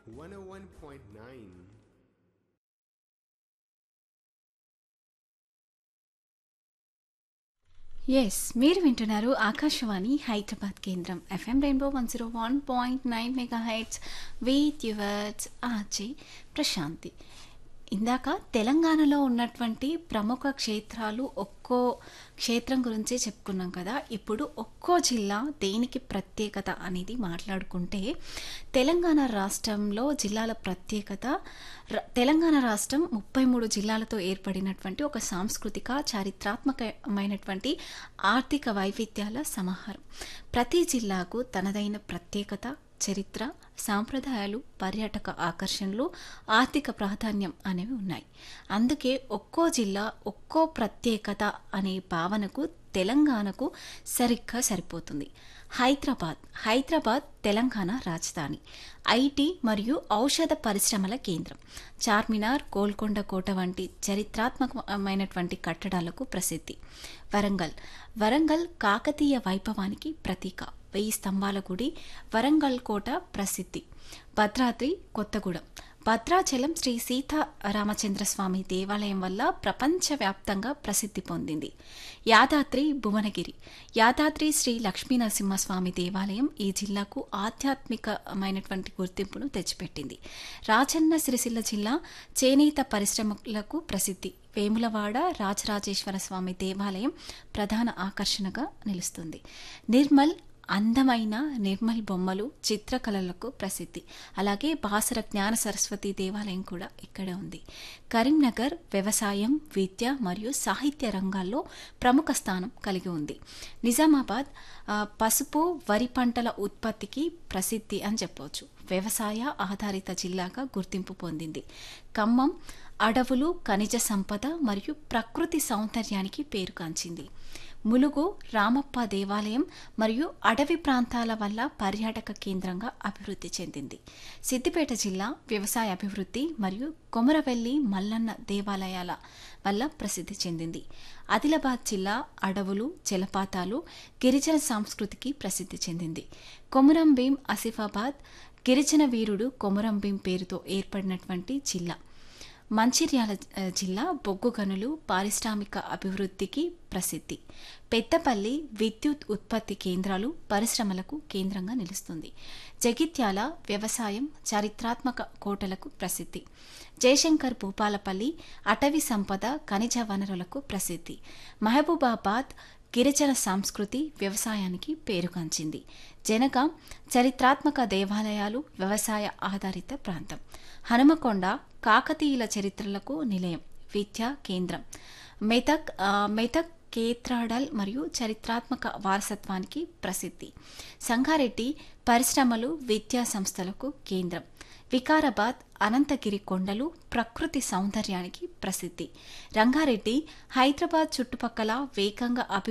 101.9. మీరు వింటున్నారు ఆకాశవాణి హైదరాబాద్ కేంద్రం FM rainbow 101.9 mega heads with yours RJ Prashanti. ఇందాక తెలంగాణలో ఉన్నటువంటి ప్రముఖ క్షేత్రాలు ఒక్కో క్షేత్రం గురించి చెప్పుకున్నాం కదా. ఇప్పుడు ఒక్కో జిల్లా దేనికి ప్రత్యేకత అనేది మాట్లాడుకుంటే, తెలంగాణ రాష్ట్రంలో జిల్లాల ప్రత్యేకత, తెలంగాణ రాష్ట్రం 33 జిల్లాలతో ఏర్పడినటువంటి ఒక సాంస్కృతిక చారిత్రాత్మకమైనటువంటి ఆర్థిక వైవిధ్యాల సమాహారం. ప్రతి జిల్లాకు తనదైన ప్రత్యేకత, చరిత్ర, సాంప్రదాయాలు, పర్యాటక ఆకర్షణలు, ఆర్థిక ప్రాధాన్యం అనేవి ఉన్నాయి. అందుకే ఒక్కో జిల్లా ఒక్కో ప్రత్యేకత అనే భావనకు తెలంగాణకు సరిగ్గా సరిపోతుంది. హైదరాబాద్ తెలంగాణ రాజధాని, ఐటీ మరియు ఔషధ పరిశ్రమల కేంద్రం. చార్మినార్, గోల్కొండ కోట వంటి చరిత్రాత్మకమైనటువంటి కట్టడాలకు ప్రసిద్ధి. వరంగల్ కాకతీయ వైభవానికి ప్రతీక. 1000 స్తంభాల గుడి, వరంగల్ కోట ప్రసిద్ధి. భద్రాద్రి కొత్తగూడెం, భద్రాచలం శ్రీ సీతారామచంద్రస్వామి దేవాలయం వల్ల ప్రపంచవ్యాప్తంగా ప్రసిద్ధి పొందింది. యాదాద్రి భువనగిరి, యాదాద్రి శ్రీ లక్ష్మీనరసింహస్వామి దేవాలయం ఈ జిల్లాకు ఆధ్యాత్మికమైనటువంటి గుర్తింపును తెచ్చిపెట్టింది. రాజన్న సిరిసిల్ల జిల్లా చేనేత పరిశ్రమలకు ప్రసిద్ధి. వేములవాడ రాజరాజేశ్వర స్వామి దేవాలయం ప్రధాన ఆకర్షణగా నిలుస్తుంది. అందమైన నిర్మల్ బొమ్మలు, చిత్రకళలకు ప్రసిద్ధి. అలాగే బాసర జ్ఞాన సరస్వతి దేవాలయం కూడా ఇక్కడ ఉంది. కరీంనగర్ వ్యవసాయం, విద్య మరియు సాహిత్య రంగాల్లో ప్రముఖ స్థానం కలిగి ఉంది. నిజామాబాద్ పసుపు, వరి పంటల ఉత్పత్తికి ప్రసిద్ధి అని చెప్పవచ్చు. వ్యవసాయ ఆధారిత జిల్లాగా గుర్తింపు పొందింది. ఖమ్మం అడవులు, ఖనిజ సంపద మరియు ప్రకృతి సౌందర్యానికి పేరుగాంచింది. ములుగు రామప్ప దేవాలయం మరియు అడవి ప్రాంతాల వల్ల పర్యాటక కేంద్రంగా అభివృద్ధి చెందింది. సిద్దిపేట జిల్లా వ్యవసాయ అభివృద్ధి మరియు కొమరవెల్లి మల్లన్న దేవాలయాల వల్ల ప్రసిద్ధి చెందింది. ఆదిలాబాద్ జిల్లా అడవులు, జలపాతాలు, గిరిజన సంస్కృతికి ప్రసిద్ధి చెందింది. కొమురం భీం ఆసిఫాబాద్ గిరిజన వీరుడు కొమురం భీం పేరుతో ఏర్పడినటువంటి జిల్లా. మంచిర్యాల జిల్లా బొగ్గు గనులు, పారిశ్రామిక అభివృద్ధికి ప్రసిద్ధి. పెద్దపల్లి విద్యుత్ ఉత్పత్తి కేంద్రాలు, పరిశ్రమలకు కేంద్రంగా నిలుస్తుంది. జగిత్యాల వ్యవసాయం, చారిత్రాత్మక కోటలకు ప్రసిద్ధి. జయశంకర్ భూపాలపల్లి అటవీ సంపద, ఖనిజ వనరులకు ప్రసిద్ధి. మహబూబాబాద్ గిరిజన సంస్కృతి, వ్యవసాయానికి పేరుగాంచింది. జనగాం చారిత్రాత్మక దేవాలయాలు, వ్యవసాయ ఆధారిత ప్రాంతం. హనుమకొండ కాకతీయుల చరిత్రలకు నిలయం, విద్యా కేంద్రం. మెదక్ కేత్రాడల్ మరియు చారిత్రాత్మక వారసత్వానికి ప్రసిద్ధి. సంగారెడ్డి పరిశ్రమలు, విద్యా సంస్థలకు కేంద్రం. వికారాబాద్ అనంతగిరి కొండలు, ప్రకృతి సౌందర్యానికి ప్రసిద్ధి. రంగారెడ్డి హైదరాబాద్ చుట్టుపక్కల వేగంగా